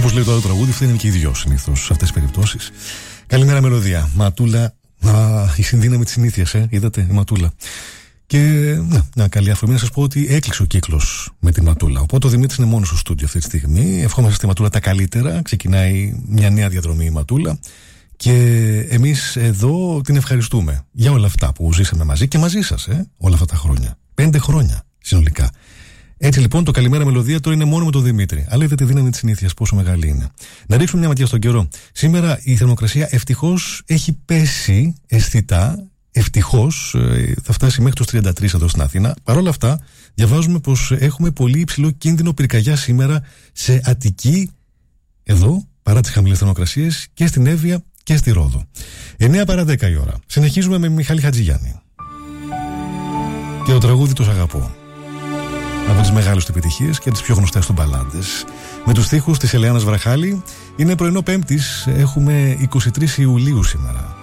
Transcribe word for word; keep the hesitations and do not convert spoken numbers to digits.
Όπως λέει το άλλο τραγούδι, φταίνουν και οι δυο συνήθως σε αυτές τις περιπτώσεις. Καλημέρα, μελωδία. Ματούλα. Α, η συνδύναμη της συνήθειας, ε, είδατε, η Ματούλα. Και ναι, μια καλή αφορμή να σας πω ότι έκλεισε ο κύκλος με τη Ματούλα. Οπότε ο Δημήτρης είναι μόνος στο στούντιο αυτή τη στιγμή. Ευχόμαστε στη Ματούλα τα καλύτερα. Ξεκινάει μια νέα διαδρομή η Ματούλα. Και εμείς εδώ την ευχαριστούμε για όλα αυτά που ζήσαμε μαζί και μαζί σας, ε, όλα αυτά τα χρόνια. Πέντε χρόνια συνολικά. Έτσι λοιπόν το καλημέρα μελωδία τώρα είναι μόνο με τον Δημήτρη. Αλλά είδατε τη δύναμη της συνήθειας πόσο μεγάλη είναι. Να ρίξουμε μια ματιά στον καιρό. Σήμερα η θερμοκρασία ευτυχώς έχει πέσει αισθητά. Ευτυχώς θα φτάσει μέχρι τους τριάντα τρία εδώ στην Αθήνα. Παρ' όλα αυτά, διαβάζουμε πως έχουμε πολύ υψηλό κίνδυνο πυρκαγιά σήμερα σε Αττική, εδώ, παρά τις χαμηλές θερμοκρασίες, και στην Εύβοια και στη Ρόδο. εννιά παρά δέκα η ώρα. Συνεχίζουμε με Μιχάλη Χατζηγιάννη. Και το τραγούδι «Το αγαπώ». Από τις μεγάλες του επιτυχίες και τις πιο γνωστές του μπαλάντες. Με τους στίχους της Ελεάνας Βραχάλη. Είναι πρωινό Πέμπτης, έχουμε είκοσι τρεις Ιουλίου σήμερα.